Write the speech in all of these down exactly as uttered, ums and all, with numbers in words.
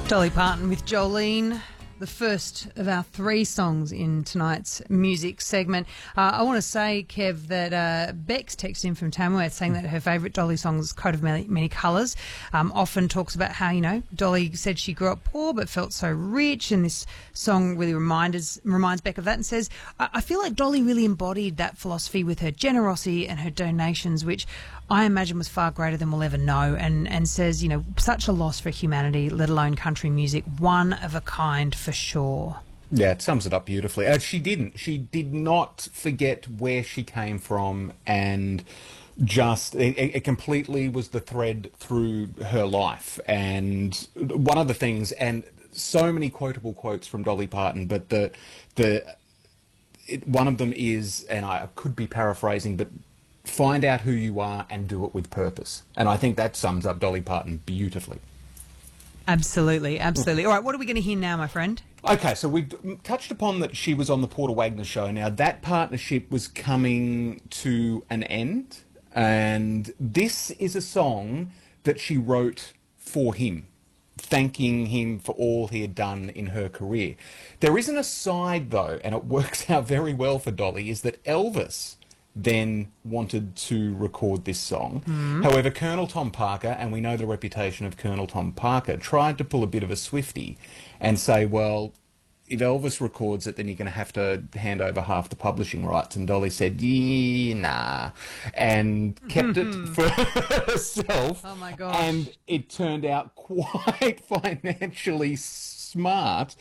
Dolly Parton with Jolene, the first of our three songs in tonight's music segment. Uh, I want to say, Kev, that uh, Bex texted in from Tamworth saying that her favourite Dolly song is Coat of Many, Many Colours. Um, often talks about how, you know, Dolly said she grew up poor but felt so rich, and this song really reminds, reminds Beck of that, and says, I, I feel like Dolly really embodied that philosophy with her generosity and her donations, which I imagine was far greater than we'll ever know, and, and says, you know, such a loss for humanity, let alone country music, one of a kind for sure. Yeah, it sums it up beautifully. Uh, she didn't. She did not forget where she came from, and just it, it completely was the thread through her life. And one of the things, and so many quotable quotes from Dolly Parton, but the the it, one of them is, and I could be paraphrasing, but find out who you are and do it with purpose. And I think that sums up Dolly Parton beautifully. Absolutely, absolutely. All right, what are we going to hear now, my friend? Okay, so we touched upon that she was on the Porter Wagner show. Now, that partnership was coming to an end, and this is a song that she wrote for him, thanking him for all he had done in her career. There is an aside, though, and it works out very well for Dolly, is that Elvis then wanted to record this song. Mm. However, Colonel Tom Parker, and we know the reputation of Colonel Tom Parker, tried to pull a bit of a Swiftie and say, well, if Elvis records it, then you're going to have to hand over half the publishing rights. And Dolly said, yeah, nah, and kept it for herself. Oh, my gosh. And it turned out quite financially smart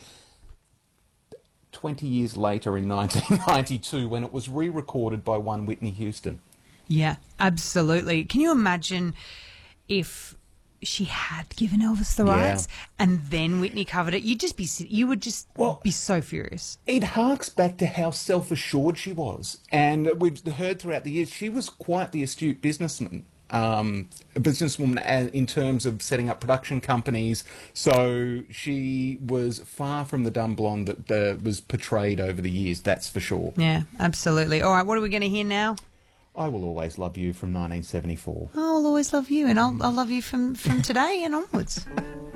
twenty years later in nineteen ninety-two, when it was re-recorded by one Whitney Houston. Yeah, absolutely. Can you imagine if she had given Elvis the Yeah. rights and then Whitney covered it? You'd just be, you would just Well, be so furious. It harks back to how self-assured she was. And we've heard throughout the years, she was quite the astute businessman. Um, a businesswoman a- in terms of setting up production companies. So she was far from the dumb blonde that uh, was portrayed over the years, that's for sure. Yeah, absolutely. All right, what are we going to hear now? I Will Always Love You from nineteen seventy-four. I'll always love you, and I'll, I'll love you from, from today and onwards.